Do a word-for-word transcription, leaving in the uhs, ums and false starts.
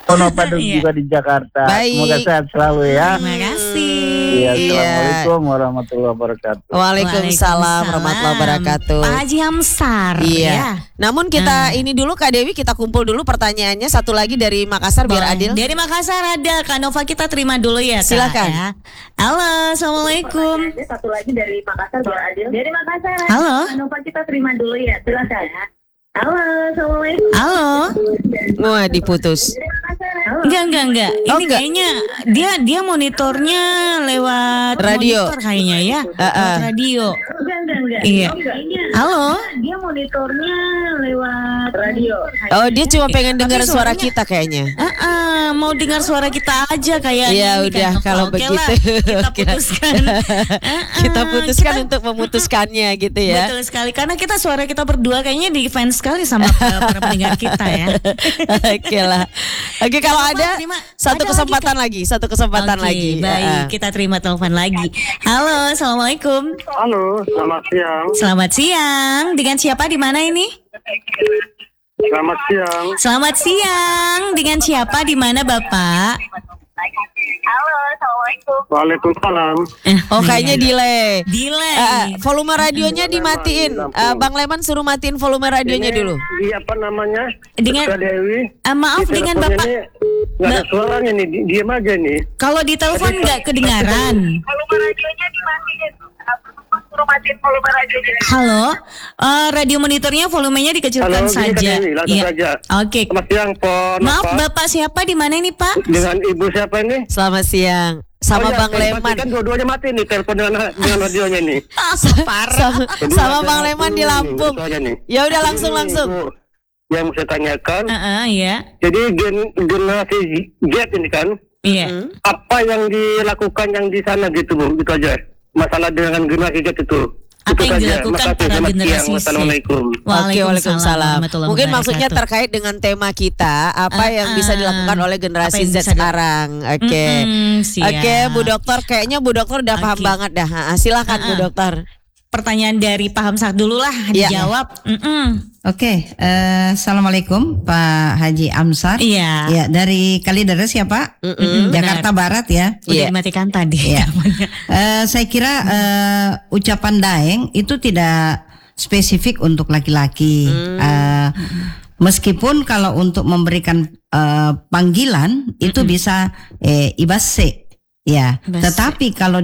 Nova juga di Jakarta. Baik. Semoga sehat selalu ya. Terima kasih. Iya, Iya. Assalamualaikum warahmatullahi wabarakatuh. Waalaikumsalam warahmatullahi wabarakatuh. Pak Haji Hamsar. Iya. Ya. Namun kita ini dulu Kak Dewi, kita kumpul dulu pertanyaannya satu lagi dari Makassar biar Boleh. adil. Dari Makassar ada Kak Nova, kita terima dulu ya Kak. Silakan. Ya. Halo, assalamualaikum. Satu lagi dari Makassar biar adil. Dari Makassar. Halo. Nova kita terima dulu ya. Silakan. Halo, assalamualaikum. Halo. Wah, diputus. Enggak, enggak, enggak. Ini Oh, enggak. kayaknya dia dia monitornya lewat Radio. monitor kayaknya ya. Uh-uh. Lewat radio. Enggak, enggak, enggak. Iya. Halo. Dia monitornya lewat radio. Oh, dia cuma pengen dengar Tapi suara suaranya- kita kayaknya. Ah, ah, mau dengar suara kita aja kayaknya. Ya ini udah kan. kalau Oke begitu lah, kita kita- putuskan. Ah, kita ah, putuskan kita- untuk memutuskannya gitu ya. Betul sekali, karena kita suara kita berdua kayaknya di fans sekali sama uh, para pendengar kita ya. Oke lah. Oke, kalau Apa, ada terima- satu ada kesempatan lagi, satu kesempatan Oke, lagi. baik, Ah. kita terima telepon lagi. Halo, assalamualaikum. Halo, selamat siang. Selamat siang. Dengan siapa di mana ini? Selamat siang. Selamat siang. Dengan siapa di mana Bapak? Halo, assalamualaikum. Waalaikumsalam. Oh, kayaknya delay. Delay. Ah, volume radionya dimatiin. Ah, Bang Leman suruh matiin volume radionya Ini dulu. Di apa namanya? Dengan- Kak Dewi. Ah, maaf, Di dengan teleponnya Bapak. ini nggak ada suaranya nih, di- diam aja nih. Kalau di telepon nggak kedengaran. Volume radionya dimatiin. Suruh matiin volume radionya. Halo, eh, radio monitornya volumenya dikecilkan Halo, gini, Kak saja. Dewi, langsung Iya. saja. Oke. Selamat siang, Pon. Maaf, Apa? Bapak siapa di mana ini, Pak? Dengan ibu siapa ini? Selamat siang. Sama Oh, iya, Bang saya Leman. matikan dua-duanya mati nih telepon dengan dengan radionya nih. Parah. Sama, Kedua sama ada Bang Leman di dulu nih, Lampung. gitu aja nih. Ya udah langsung Ini, langsung. Bu, yang mau saya tanyakan, Heeh, ya. jadi gen, generasi Z ini kan, Iya. apa yang dilakukan yang di sana gitu Bu, gitu aja. Masalah dengan generasi Z itu. Apa Itu yang saja. dilakukan Makasih, para selamat generasi siang. Z? Wassalamualaikum. Oke, Waalaikumsalam. warahmatullahi Mungkin maksudnya wabarakatuh. terkait dengan tema kita, apa Ah, yang ah. bisa dilakukan oleh Apa generasi yang Z bisa di- sekarang. Oke. Mm-mm, siap. Oke, Bu Dokter, kayaknya Bu Dokter udah paham Oke. banget dah. Ah, silakan Bu Ah, ah. Dokter. Pertanyaan dari Pak Hamsar dulu lah, Iya. dijawab. Mm-mm. Oke, eh, assalamualaikum Pak Haji Amsar. Iya. Ya, dari Kalideres ya Pak, Mm-mm. Jakarta Barat ya. Udah Iya. dimatikan tadi. Iya. Eh, saya kira eh, ucapan daeng itu tidak spesifik untuk laki-laki. Eh, meskipun kalau untuk memberikan eh, panggilan itu bisa eh, ibase, ya. Ibase. Tetapi kalau